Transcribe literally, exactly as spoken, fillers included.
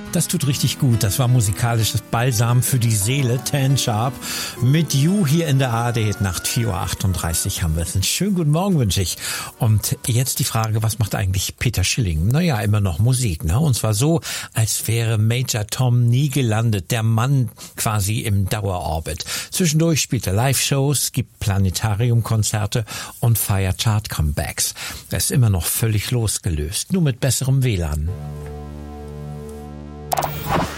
Das tut richtig gut. Das war musikalisches Balsam für die Seele. Tan Sharp mit You hier in der A R D-Nacht. vier Uhr achtunddreißig haben wir es. Einen schönen guten Morgen wünsche ich. Und jetzt die Frage, was macht eigentlich Peter Schilling? Naja, immer noch Musik, ne? Und zwar so, als wäre Major Tom nie gelandet. Der Mann quasi im Dauerorbit. Zwischendurch spielt er Live-Shows, gibt Planetarium-Konzerte und feiert Chart-Comebacks. Er ist immer noch völlig losgelöst. Nur mit besserem W L A N.